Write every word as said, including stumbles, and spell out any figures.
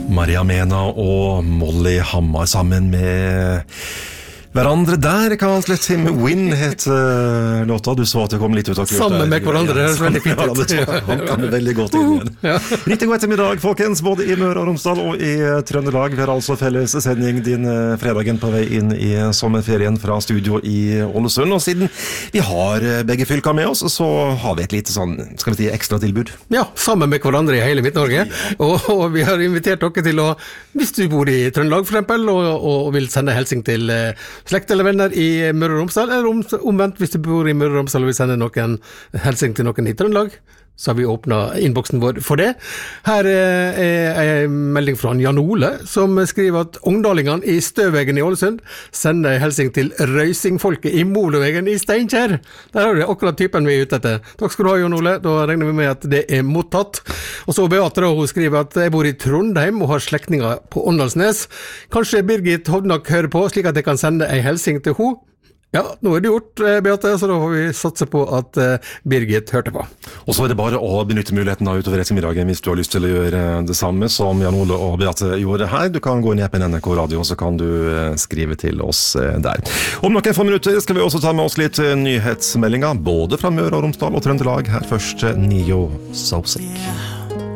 Maria Mena og Molly Hammar sammen med hverandre der, Can't Let Him Win het uh, låta. Du så at det kom litt ut av klart. Sammen med hverandre, det er veldig fint ut. Han kan det veldig godt inn igjen. Ja. Riktig god ettermiddag, folkens, både i Møre og Romsdal og i uh, Trøndelag. Vi har altså felles sending din uh, fredagen på vei inn i uh, sommerferien fra studio i Ålesund. Og siden vi har uh, begge fylker med oss, så har vi et lite sånn, skal vi si, ekstra tilbud. Ja, sammen med hverandre i hele Midt-Norge. Ja. Og, og vi har invitert dere til å, hvis du bor i Trøndelag for eksempel, og, og vil sende helsing til uh, slekt eller venner i Møre og Romsdal, eller om, omvendt hvis du bor i Møre og Romsdal og vil sende noen helsing til noen i Trøndelag, så har vi åpnet innboksen vår for det. Her er en melding fra Jan Ole, som skriver at ungdalingene i Støvegen i Ålesund sender en helsing til Røysingfolket i Molovegen i Steinkjer. Der har vi akkurat typen vi er ute etter. Takk skal du ha, Jan Ole. Da regner vi med at det er mottatt. Og så Beate da, hun skriver at jeg bor i Trondheim og har slektninger på Åndalsnes. Kanskje Birgit Hovnak hører på, slik at jeg kan sende en helsing til henne. Ja, nå er det gjort, Beate, så da får vi satse på at Birgit hørte på. Og så er det bare å benytte muligheten da utover ettermiddagen hvis du har lyst til å gjøre det samme som Jan Ole og Beate gjorde her. Du kan gå inn i appen N R K Radio, så kan du skrive til oss der. Om noen få minutter skal vi også ta med oss litt nyhetsmeldinger, både fra Møre og Romsdal og Trøndelag. Her først Nio So Sick.